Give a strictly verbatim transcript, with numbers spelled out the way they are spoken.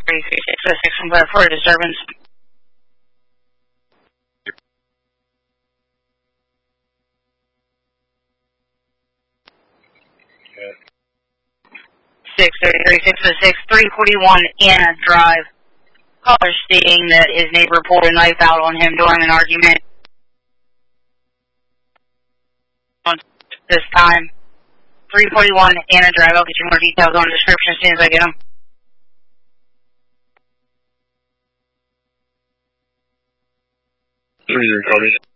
three three six oh six from Blair for a disturbance. six three three six oh six, three forty-one Anna Drive. Caller stating that his neighbor pulled a knife out on him during an argument. This time, three forty-one Anna Drive. I'll get you more details on the description as soon as I get them. three three, copy.